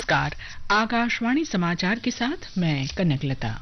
नमस्कार। आकाशवाणी समाचार के साथ मैं कनकलता।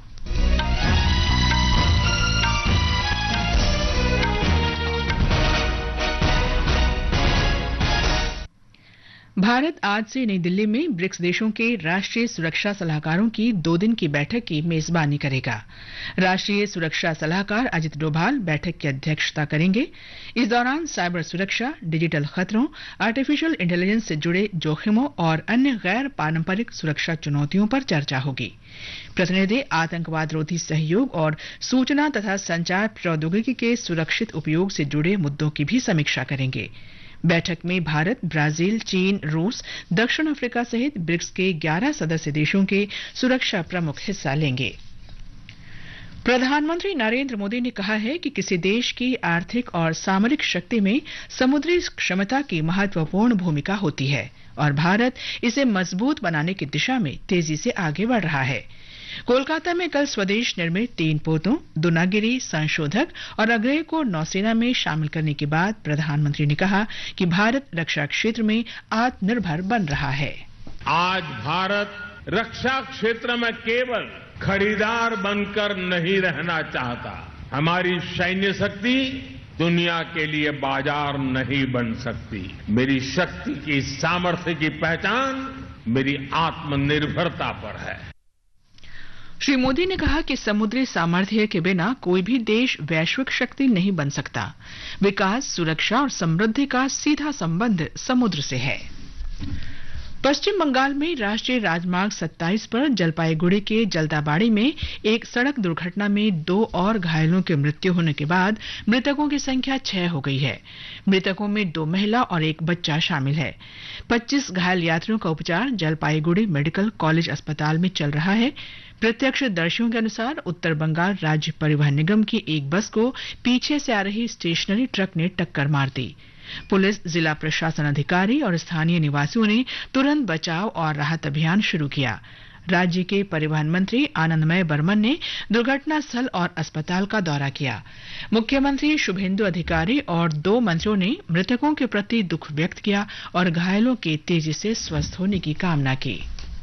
भारत आज से नई दिल्ली में ब्रिक्स देशों के राष्ट्रीय सुरक्षा सलाहकारों की 2 दिन की बैठक की मेजबानी करेगा। राष्ट्रीय सुरक्षा सलाहकार अजित डोभाल बैठक की अध्यक्षता करेंगे। इस दौरान साइबर सुरक्षा, डिजिटल खतरों, आर्टिफिशियल इंटेलिजेंस से जुड़े जोखिमों और अन्य गैर पारंपरिक सुरक्षा चुनौतियों पर चर्चा होगी। प्रतिनिधि आतंकवाद रोधी सहयोग और सूचना तथा संचार प्रौद्योगिकी के सुरक्षित उपयोग से जुड़े मुद्दों की भी समीक्षा करेंगे। बैठक में भारत, ब्राजील, चीन, रूस, दक्षिण अफ्रीका सहित ब्रिक्स के 11 सदस्य देशों के सुरक्षा प्रमुख हिस्सा लेंगे। प्रधानमंत्री नरेंद्र मोदी ने कहा है कि किसी देश की आर्थिक और सामरिक शक्ति में समुद्री क्षमता की महत्वपूर्ण भूमिका होती है और भारत इसे मजबूत बनाने की दिशा में तेजी से आगे बढ़ रहा है। कोलकाता में कल स्वदेश निर्मित 3 पोतों दुनागिरी, संशोधक और अग्रेय को नौसेना में शामिल करने के बाद प्रधानमंत्री ने कहा कि भारत रक्षा क्षेत्र में आत्मनिर्भर बन रहा है। आज भारत रक्षा क्षेत्र में केवल खरीदार बनकर नहीं रहना चाहता। हमारी सैन्य शक्ति दुनिया के लिए बाजार नहीं बन सकती। मेरी शक्ति की, सामर्थ्य की पहचान मेरी आत्मनिर्भरता पर है। श्री मोदी ने कहा कि समुद्री सामर्थ्य के बिना कोई भी देश वैश्विक शक्ति नहीं बन सकता। विकास, सुरक्षा और समृद्धि का सीधा संबंध समुद्र से है। पश्चिम बंगाल में राष्ट्रीय राजमार्ग 27 पर जलपाईगुड़ी के जल्दाबाड़ी में एक सड़क दुर्घटना में 2 और घायलों की मृत्यु होने के बाद मृतकों की संख्या 6 हो गई है। मृतकों में 2 महिला और 1 बच्चा शामिल है। 25 घायल यात्रियों का उपचार जलपाईगुड़ी मेडिकल कॉलेज अस्पताल में चल रहा है। प्रत्यक्षदर्शियों के अनुसार उत्तर बंगाल राज्य परिवहन निगम की एक बस को पीछे से आ रही स्टेशनरी ट्रक ने टक्कर मार दी। पुलिस, जिला प्रशासन अधिकारी और स्थानीय निवासियों ने तुरंत बचाव और राहत अभियान शुरू किया। राज्य के परिवहन मंत्री आनंदमय बर्मन ने दुर्घटना स्थल और अस्पताल का दौरा किया। मुख्यमंत्री शुभेंदु अधिकारी और 2 मंत्रियों ने मृतकों के प्रति दुख व्यक्त किया और घायलों के तेजी से स्वस्थ होने की कामना की।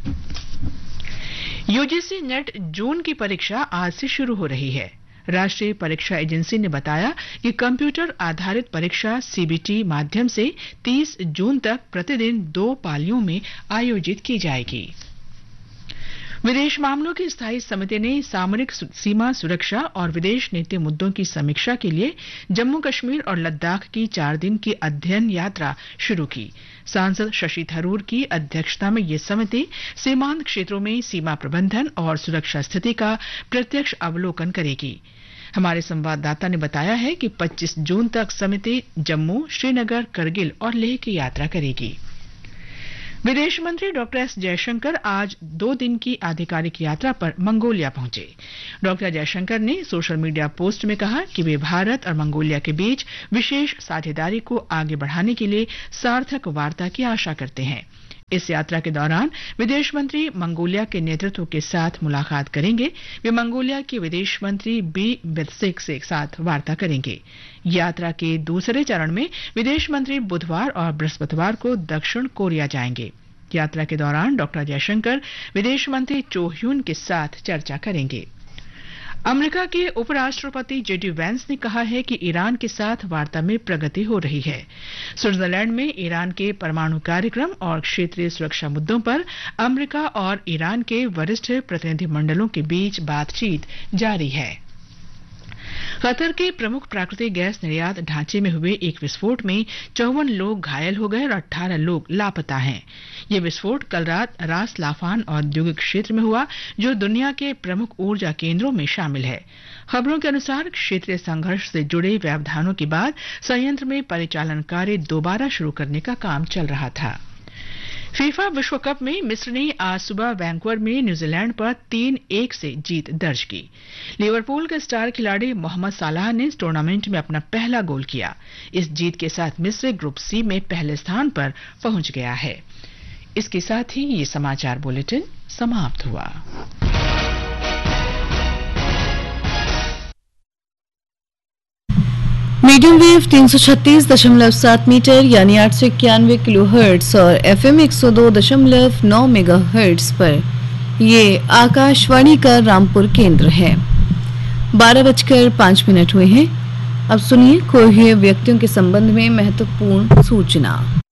यूजीसी नेट जून की परीक्षा आज से शुरू हो रही है। राष्ट्रीय परीक्षा एजेंसी ने बताया कि कंप्यूटर आधारित परीक्षा सीबीटी माध्यम से 30 जून तक प्रतिदिन 2 पालियों में आयोजित की जाएगी। विदेश मामलों की स्थायी समिति ने सामरिक सीमा सुरक्षा और विदेश नीति मुद्दों की समीक्षा के लिए जम्मू कश्मीर और लद्दाख की 4 दिन की अध्ययन यात्रा शुरू की। सांसद शशि थरूर की अध्यक्षता में ये समिति सीमांत क्षेत्रों में सीमा प्रबंधन और सुरक्षा स्थिति का प्रत्यक्ष अवलोकन करेगी। हमारे संवाददाता ने बताया है कि 25 जून तक समिति जम्मू, श्रीनगर, करगिल और लेह की यात्रा करेगी। विदेश मंत्री डॉक्टर एस जयशंकर आज 2 दिन की आधिकारिक यात्रा पर मंगोलिया पहुंचे। डॉक्टर जयशंकर ने सोशल मीडिया पोस्ट में कहा कि वे भारत और मंगोलिया के बीच विशेष साझेदारी को आगे बढ़ाने के लिए सार्थक वार्ता की आशा करते हैं। इस यात्रा के दौरान विदेश मंत्री मंगोलिया के नेतृत्व के साथ मुलाकात करेंगे। वे मंगोलिया के विदेश मंत्री बी बित्सिक के साथ वार्ता करेंगे। यात्रा के दूसरे चरण में विदेश मंत्री बुधवार और बृहस्पतिवार को दक्षिण कोरिया जाएंगे। यात्रा के दौरान डॉक्टर जयशंकर विदेश मंत्री चो ह्यून के साथ चर्चा करेंगे। अमेरिका के उपराष्ट्रपति जेडी वैंस ने कहा है कि ईरान के साथ वार्ता में प्रगति हो रही है। स्विट्जरलैंड में ईरान के परमाणु कार्यक्रम और क्षेत्रीय सुरक्षा मुद्दों पर अमेरिका और ईरान के वरिष्ठ प्रतिनिधिमंडलों के बीच बातचीत जारी है। कतर के प्रमुख प्राकृतिक गैस निर्यात ढांचे में हुए एक विस्फोट में 54 लोग घायल हो गए और 18 लोग लापता हैं। ये विस्फोट कल रात रास लाफान औद्योगिक क्षेत्र में हुआ, जो दुनिया के प्रमुख ऊर्जा केंद्रों में शामिल है। खबरों के अनुसार क्षेत्रीय संघर्ष से जुड़े व्यवधानों के बाद संयंत्र में परिचालन कार्य दोबारा शुरू करने का काम चल रहा था। फीफा विश्व कप में मिस्र ने आज सुबह वैंकूवर में न्यूजीलैंड पर 3-1 से जीत दर्ज की। लिवरपूल के स्टार खिलाड़ी मोहम्मद सालाह ने इस टूर्नामेंट में अपना पहला गोल किया। इस जीत के साथ मिस्र ग्रुप सी में पहले स्थान पर पहुंच गया है। इसके साथ ही ये समाचार बुलेटिन समाप्त हुआ। मीडियम वेव 336.7 मीटर यानी 891 किलोहर्ट्ज और FM 102.9 मेगाहर्ट्ज पर ये आकाशवाणी का रामपुर केंद्र है। 12:05 हुए हैं। अब सुनिए खोए हुए व्यक्तियों के संबंध में महत्वपूर्ण सूचना।